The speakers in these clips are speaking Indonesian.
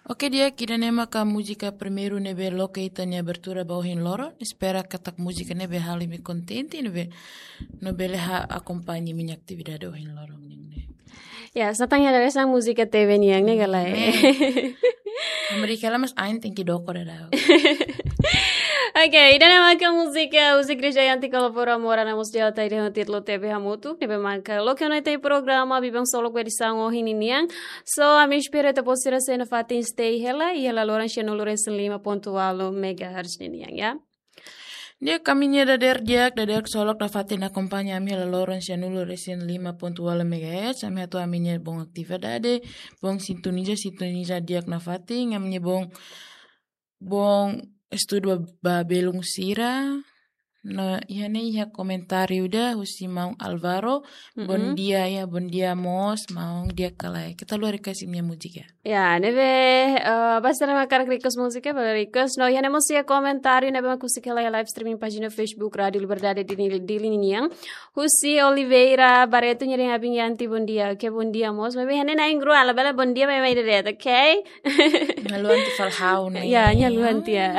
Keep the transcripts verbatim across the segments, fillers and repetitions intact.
Ok dia kida nema ka música primeiro nebe loke itania abertura bauhin loro. Espera katak música nebe hali me contente nebe no bele ha acompanhe minha atividade bauhin loro ne. Ya, satang ada sang música T V niang ne galai. Amerika lah mas ain tinggi doko dah. Oke, ida nama ka música usi igreja yanti colabora mora na musdia ta ida titlo T V hamutu nebe manka lo que no tem programa bibang solo com edição o hininiang. So a minha espera te posira sena fatin stay hela e ela loran cheno lorensen lima pontualo megahertz niniang ya. Dia kaminya dader diak dader solok da fatin acompanha a minha Lauren Chanulu recém lima ponto nove megahertz a minha tua minha bom atividade bom sintoniza sintoniza diak na fatin a minha bom bom estudo ba belung sira no iya ne iya komentari udah husi mau Alvaro Mm-mm. bon dia ya bon dia mos mau dia kalai kita luar kasih minha música Ya, neve uh, basta na cara ricos música para ricos. No, ya nemos ya comentário neve makusika lá live streaming página Facebook Radio Liberdade de de Liniang. Husi Oliveira Barreto nyering abing yanti bon dia. Okay, bon dia mos. Maybe hane na ingro ala bala bon dia may may dede, okay? nyaluan ti falhau ne Ya, nyaluan tia.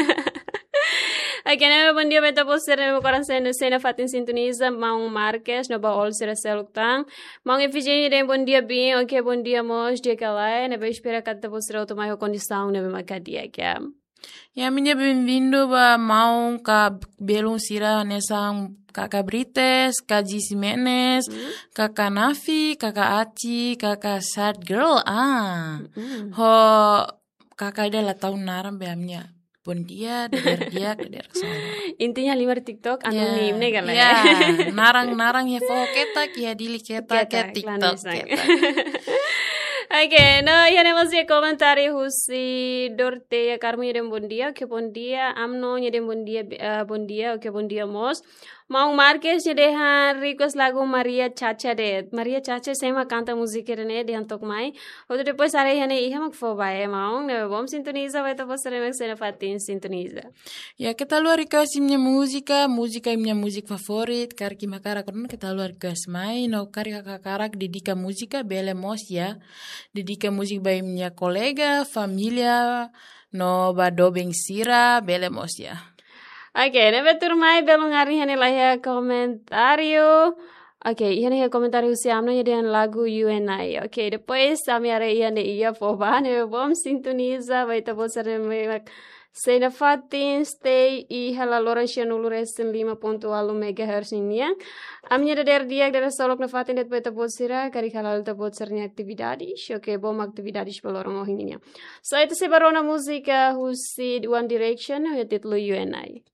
Oke, neve bon dia beta poster neve koran sena sena fatin sintoniza Maung Marques no ba all sera seluktang. Maung Efigênia den bon dia bem, ok, bon dia mos dia kalai, neve espera kata poster automaio condição neve makadia kya. Ya minha bem-vindo ba mau ka belung sira nesang kakak Brites, kak Jisi Menes, Mm-hmm. kakak Nafi, kakak Aci, kakak Sad Girl. Ah, Mm-hmm. ho kakak dia lah tahun naram be amnya. Pun dia, dader dia, dader kesana. Intinya lima TikTok anonim ne kalai. Ya, narang-narang ya fo ketak ya dili ketak ya Ketak, TikTok lanis lang. ketak. Oke, no, ya nemos ya komentari husi Dorte ya karmu ya bon dia, ke bon dia, amno ya bon dia, uh, bon dia, oke bon dia mos. Maung Marques ya dehan request lagu Maria Chacha de. Maria Chacha sema canta música rene dehan tok mai. Outro depois sare ya ne iha mak fo bae maung, ne bom sintoniza vai to posare mek sena fatin sintoniza. Ya kita luar kasih minha música, música minha música favorit, karki makara konon kita luar kasih mai, no kari kakak dedika música bele mos ya, dedika musik by minha kolega, família, no badobeng sira bele mos ya. Oke, nebe turmai belum hari ini lah ya komentario. Oke, ini ya komentario si amno ya dengan lagu U N I. Oke, depois kami ada iya ne iya poba nebe bom sintoniza vai ta bolsare me Sena fatin stay i hala loran shanulu resten lima ponto nol megahertz ini ya. Amnya der dia der solok na fatin det beta bolsira kari halal ta bolsarnya aktividades. Oke, bom aktividades pelorong ini ya. So itu sebarona música husi One Direction ya titlo U N I.